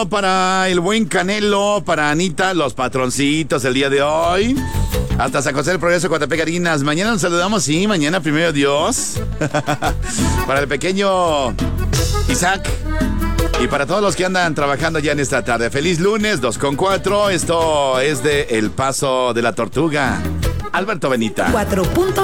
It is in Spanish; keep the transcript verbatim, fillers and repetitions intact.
Para el buen Canelo, para Anita, los patroncitos el día de hoy. Hasta San José del Progreso, Coatepec, Harinas. Mañana nos saludamos, sí, mañana, primero Dios. Para el pequeño Isaac. Y para todos los que andan trabajando ya en esta tarde. Feliz lunes, dos con cuatro. Esto es de El Paso de la Tortuga. Alberto Benita. Cuatro puntos.